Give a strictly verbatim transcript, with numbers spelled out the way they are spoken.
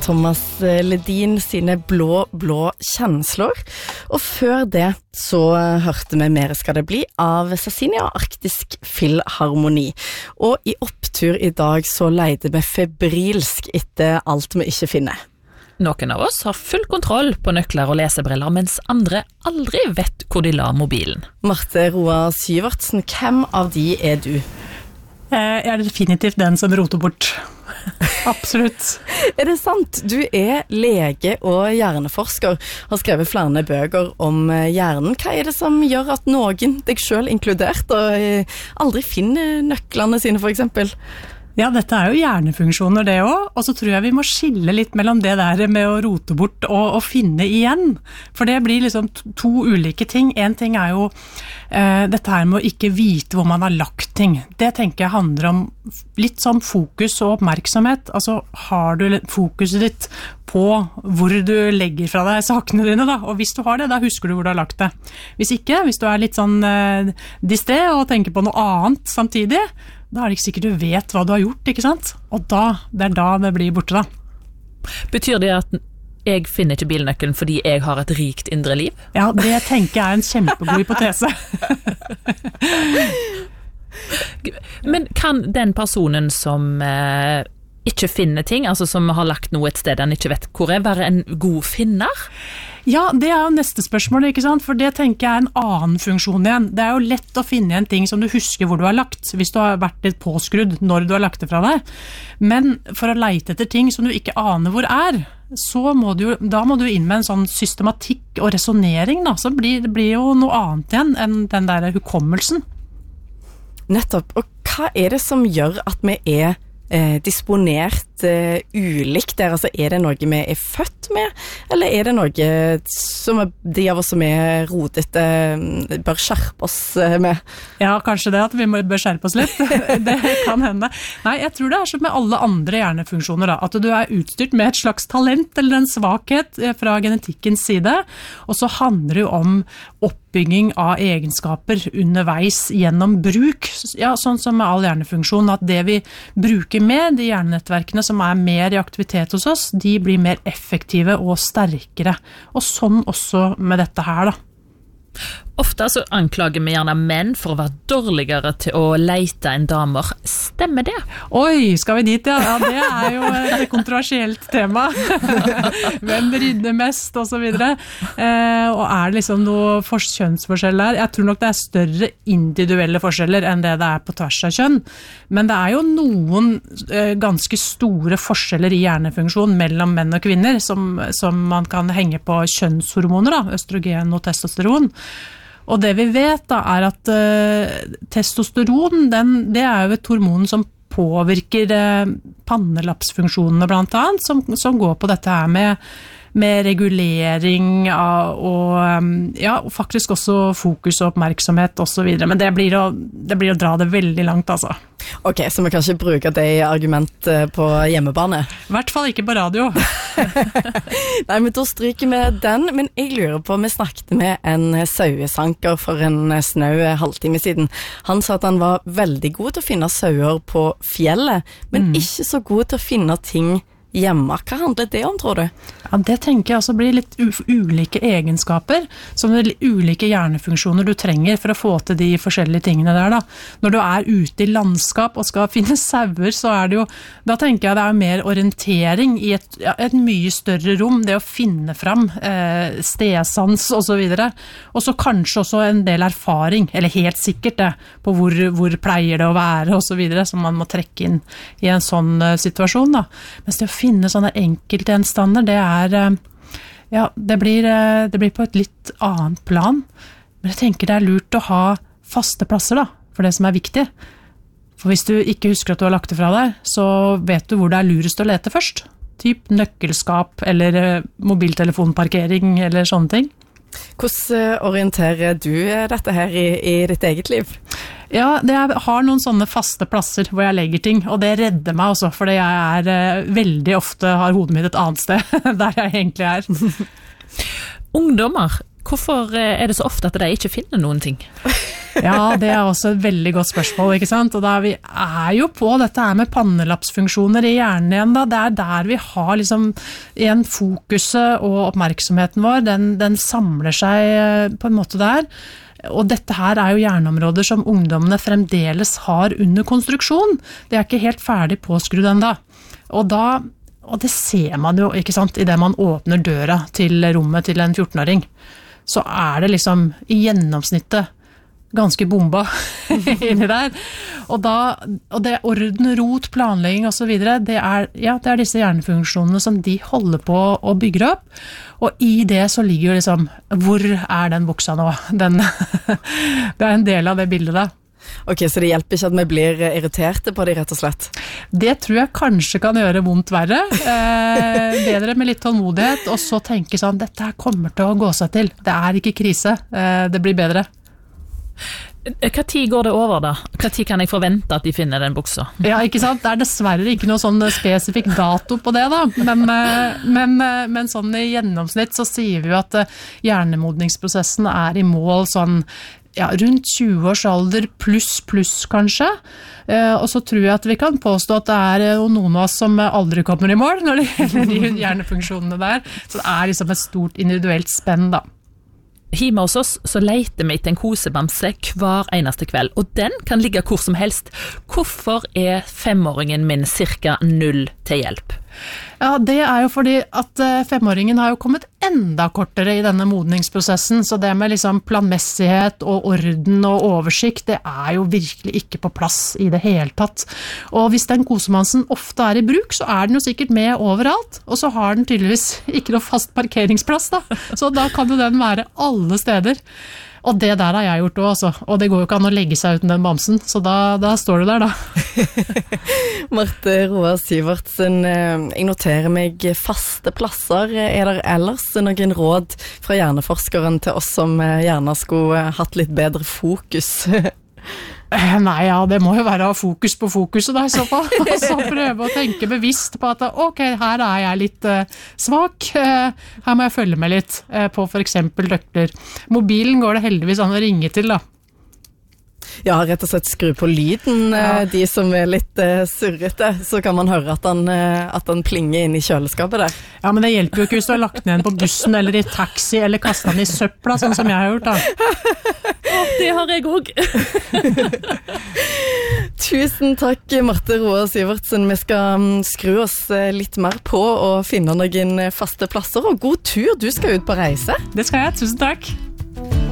Thomas Ledin sine blå, blå kjenslår. Og før det så hørte vi Mer skal det bli av Cecilia Arktisk Filharmoni. Og i opptur i dag så leide vi febrilsk etter alt vi ikke finner. Noen av oss har full kontroll på nøkler og lesebriller, mens andre aldri vet hvor de la mobilen. Marte Roa Syvertsen, hvem av de er du? Jeg er definitivt den som roter bort. Absolutt. Er det sant? Du er lege og hjerneforsker, har skrevet flere bøker om hjernen. Hva er det som gjør at noen, deg selv inkludert, aldri finner nøklene sine for eksempel? Ja, dette er jo hjernefunksjoner det også, og så tror jeg vi må skille litt mellom det der med å rote bort og, og finne igjen. For det blir liksom to, to ulike ting. En ting er jo eh, dette her med å ikke vite hvor man har lagt ting. Det tenker jeg handler om litt sånn fokus og oppmerksomhet. Altså, har du fokuset ditt på hvor du legger fra deg sakene dine da? Og hvis du har det, da husker du hvor du har lagt det. Hvis ikke, hvis du er litt sånn eh, distré og tenker på noe annet samtidig, da er det ikke sikkert du vet hva du har gjort, ikke sant? Og da, det er da det blir borte da. Betyr det at jeg finner ikke bilnøkkelen fordi jeg har et rikt indre liv? Ja, det tenker jeg er en kjempegod hypotese. Men kan den personen som eh, ikke finner ting, altså som har lagt noe et sted han ikke vet hvor er, være en god finner? Ja, det er jo neste spørsmål, ikke sant? For det tenker jeg er en annen funksjon igjen. Det er jo lett å finne en ting som du husker hvor du har lagt, hvis du har vært litt påskrudd når du har lagt det fra deg. Men for å leite etter ting som du ikke aner hvor er, så må du jo, da må du inn med en sånn systematikk og resonering da, så blir, det blir jo noe annet igjen enn den der hukommelsen. Nettopp, og hva er det som gjør at vi er Eh, disponert eh, ulikt der? Altså, er det noe vi er født med, eller er det noe som er, de av oss som er rodete bør skjerpe oss med? Ja, kanskje det at vi må, bør skjerpe oss litt. Det kan hende. Nei, jeg tror det er som med alle andre hjernefunksjoner da, at du er utstyrt med et slags talent eller en svakhet fra genetikkens side, og så handler det jo om oppbygging av egenskaper underveis gjennom bruk. Ja, sånn som med all hjernefunksjon, at det vi bruker med, de hjernenettverkene som er mer i aktivitet hos oss, de blir mer effektive og sterkere. Og sånn også med dette her da. Ofte så anklager vi gjerne menn for å være dårligere til å leite en damer. Stemmer det? Oi, skal vi dit, ja? Ja, det er jo et kontroversielt tema. Hvem rydder mest, og så videre. Eh, og er det liksom noe for kjønnsforskjell her? Jeg tror nok det er større individuelle forskjeller enn det det er på tvers av kjønn. Men det er jo noen eh, ganske store forskjeller i hjernefunksjon mellom menn og kvinner, som, som man kan henge på kjønnshormoner, da, østrogen og testosteron. Og det vi vet da er at uh, testosteron, den, det er jo et hormon som påvirker uh, pannelappsfunksjonene blant annet, som, som går på dette her med, med regulering av, og, um, ja, og faktisk også fokus og oppmerksomhet og så videre. Men det blir, å, det blir å dra det veldig langt, altså. Ok, så vi kan ikke bruke det i argument på hjemmebane? I hvert fall ikke på radio. Nei, men da stryker vi den. Men jeg lurer på, vi snakket med en sauesanker for en snau halvtime siden. Han sa at han var veldig god til å finne sauer på fjellet, men mm. ikke så god til å finne ting hjemme. Hva handler det om, tror du? Ja, det tenker jeg også blir litt ulike egenskaper, som er ulike hjernefunksjoner du trenger for å få til de forskjellige tingene der da. Når du er ute i landskap og skal finne sauer, så er det jo, da tenker jeg det er mer orientering i et, ja, et mye større rom, det å finne fram eh, stedsans og så videre. Og så kanskje også en del erfaring, eller helt sikkert det, på hvor, hvor pleier det å være og så videre, som man må trekke inn i en sånn uh, situasjon da. Mens det å finne sånne enkeltgjenstander, det er, ja, det blir, det blir på et litt annet plan. Men jeg tenker det er lurt å ha faste plasser da, for det som er viktig. For hvis du ikke husker at du har lagt det fra deg, så vet du hvor det er lurest å lete først. Typ nøkkelskap, eller mobiltelefonparkering, eller sånne ting. Hvordan orienterer du dette her i, i ditt eget liv? Ja, det er, har noen sånne faste plasser hvor jeg legger ting, og det redder meg også, fordi jeg er veldig ofte har hodet mitt et annet sted, der jeg egentlig er. Ungdommer, hvorfor er det så ofte at de ikke finner noen ting? Ja, det er også et veldig godt spørsmål, ikke sant? Og da er vi er jo på dette her med pannelappsfunksjoner i hjernen igjen da. Det er der vi har liksom igjen fokuset og oppmerksomheten vår, den, den samler seg på en måte der. Og dette her er jo hjerneområder som ungdommene fremdeles har under konstruksjon. Det er ikke helt ferdig påskrudd enda. Og da, og det ser man jo, ikke sant, i det man åpner døra til rommet til en fjortenåring. Så er det liksom i gjennomsnittet ganske bomba inni der. Og, da, og det orden, rot, planlegging og så videre, det er, ja, det er disse hjernefunksjonene som de holder på å bygge opp. Og i det så ligger jo liksom, hvor er den buksa nå? Den, det er en del av det bildet da. Ok, så det hjelper ikke at vi blir irriterte på det, rett og slett? Det tror jeg kanskje kan gjøre vondt verre. Eh, bedre med litt tålmodighet, og så tenke sånn, dette her kommer til å gå seg til. Det er ikke krise, eh, det blir bedre. Hva tid går det over da? Hva tid kan jeg forvente at de finner den buksa? Ja, ikke sant? Det er dessverre ikke noe sånn spesifikk dato på det da, men, men, men sånn i gjennomsnitt så sier vi jo at hjernemodningsprosessen er i mål sånn, ja, rundt tjue års alder pluss pluss kanskje, eh, og så tror jeg at vi kan påstå at det er noen av oss som aldri kommer i mål når det gjelder de hjernefunksjonene der, så det er liksom et stort individuelt spenn da. Hjemme hos oss så leter vi etter en kosebamse hver eneste kveld, og den kan ligge hvor som helst. Hvorfor er femåringen min cirka null til hjelp? Ja, det er jo fordi at femåringen har jo kommet enda kortere i denne modningsprosessen, så det med liksom planmessighet og orden og oversikt, det er jo virkelig ikke på plass i det hele tatt. Og hvis den kosemansen ofte er i bruk, så er den jo sikkert med overalt, og så har den tydeligvis ikke noe fast parkeringsplass da, så da kan jo den være alle steder. Og det der har jeg gjort også, altså. Og det går jo ikke an å legge seg uten den bamsen, så da, da står du der da. Marte Roar Syvertsen, jeg noterer meg faste plasser. Er det ellers noen råd fra hjerneforskeren til oss som gjerne skulle hatt litt bedre fokus? Nei, ja, det må jo være å ha fokus på fokuset da i så fall, og så prøve å tenke bevisst på at ok, her er jeg litt uh, svak, uh, her må jeg følge med litt uh, på for eksempel døkler. Mobilen går det heldigvis an å ringe til da. Ja, rett og slett skru på lyden, ja. De som er litt uh, surrete, så kan man høre at han, uh, at han plinger inn i kjøleskapet der. Ja, men det hjelper jo ikke hvis du har lagt ned den på bussen eller i taxi eller kastet den i søpla, sånn som jeg har gjort da. Det har jeg også. Tusen takk, Marte Roar Syvertsen. Vi skal skru oss litt mer på og finne noen faste plasser, og god tur, du skal ut på reise. Det skal jeg, tusen takk.